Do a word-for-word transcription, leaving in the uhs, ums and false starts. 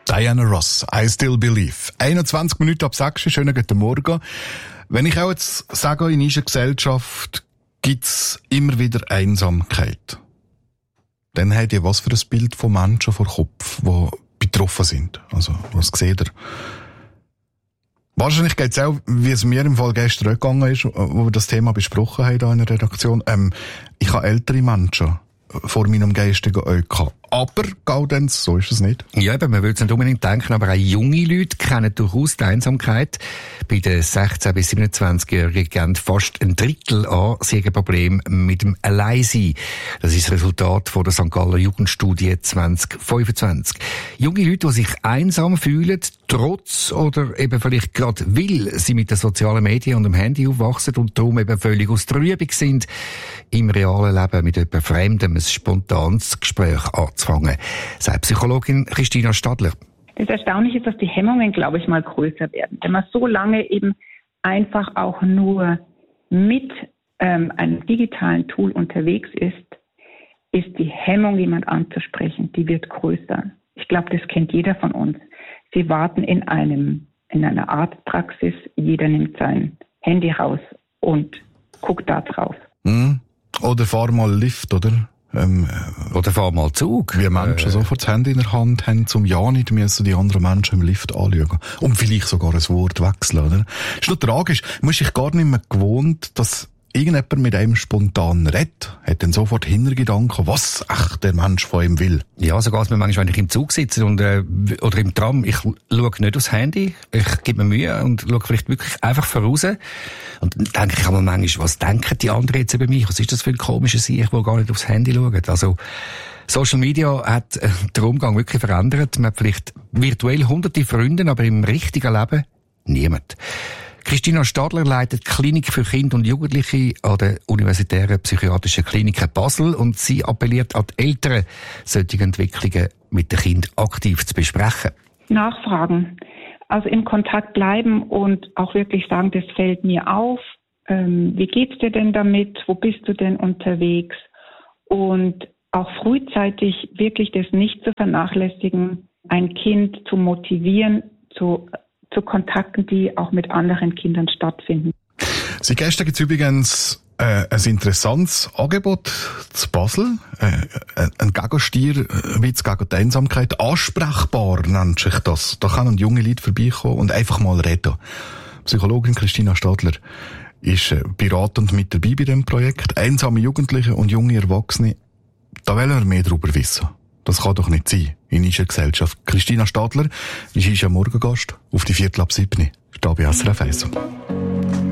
Diana Ross, I Still Believe. einundzwanzig Minuten ab sechs, schönen guten Morgen. Wenn ich auch jetzt sage, in unserer Gesellschaft gibt's immer wieder Einsamkeit, dann habt ihr was für ein Bild von Menschen vor Kopf, die betroffen sind? Also, was seht ihr? Wahrscheinlich geht's auch, wie es mir im Fall gestern gegangen ist, wo wir das Thema besprochen haben hier in der Redaktion. Ähm, ich habe ältere Menschen vor meinem geistigen Auge gehabt. Aber, Gaudenz, so ist es nicht. Ja, eben, man würde es nicht unbedingt denken, aber auch junge Leute kennen durchaus die Einsamkeit. Bei den sechzehn- bis siebenundzwanzigjährigen geben fast ein Drittel an, sie haben ein Problem mit dem Alleinsein. Das ist das Resultat von der Sankt Galler Jugendstudie zwanzig fünfundzwanzig. Junge Leute, die sich einsam fühlen, trotz oder eben vielleicht gerade weil sie mit den sozialen Medien und dem Handy aufwachsen und darum eben völlig aus der Übung sind, im realen Leben mit jemandem Fremdem ein spontanes Gespräch anzufangen. Sagt Psychologin Christina Stadler. Das Erstaunliche ist, dass die Hemmungen, glaube ich, mal größer werden. Wenn man so lange eben einfach auch nur mit ähm, einem digitalen Tool unterwegs ist, ist die Hemmung, jemand anzusprechen, die wird größer. Ich glaube, das kennt jeder von uns. Sie warten in einem, in einer Arztpraxis, jeder nimmt sein Handy raus und guckt da drauf. Mhm. Oder fahr mal Lift, oder? Ähm, oder fahr mal Zug. Wie Menschen äh. sofort das Handy in der Hand haben, zum ja nicht müssen die anderen Menschen im Lift anschauen. Und vielleicht sogar ein Wort wechseln, oder? Ist noch tragisch. Man ist sich gar nicht mehr gewohnt, dass irgendjemand mit einem spontan redet, hat dann sofort Hintergedanken, was echt der Mensch von ihm will. Ja, so geht's mir manchmal, wenn ich im Zug sitze und, äh, oder im Tram. Ich schaue nicht aufs Handy, ich gebe mir Mühe und schaue vielleicht wirklich einfach voraus. Und dann denke ich aber manchmal, was denken die anderen jetzt über mich? Was ist das für ein komischer Sieg, der gar nicht aufs Handy schaut? Also, Social Media hat äh, den Umgang wirklich verändert. Man hat vielleicht virtuell hunderte Freunde, aber im richtigen Leben niemand. Christina Stadler leitet die Klinik für Kinder und Jugendliche an der Universitären Psychiatrischen Klinik Basel und sie appelliert an die Eltern, solche Entwicklungen mit den Kindern aktiv zu besprechen. Nachfragen, also im Kontakt bleiben und auch wirklich sagen, das fällt mir auf. Ähm, wie geht's dir denn damit? Wo bist du denn unterwegs? Und auch frühzeitig wirklich das nicht zu vernachlässigen, ein Kind zu motivieren, zu zu Kontakten, die auch mit anderen Kindern stattfinden. Sie gestern gibt es übrigens äh, ein interessantes Angebot zu Basel. Äh, ein Gegenstier, Witz gegen die Einsamkeit. Ansprechbar nennt sich das. Da können junge Leute vorbeikommen und einfach mal reden. Psychologin Christina Stadler ist äh, beratend mit dabei bei diesem Projekt. Einsame Jugendliche und junge Erwachsene, da wollen wir mehr darüber wissen. Das kann doch nicht sein in unserer Gesellschaft. Christina Stadler ist unser Morgengast auf die Viertel ab sieben. Stehe bei S R F eins.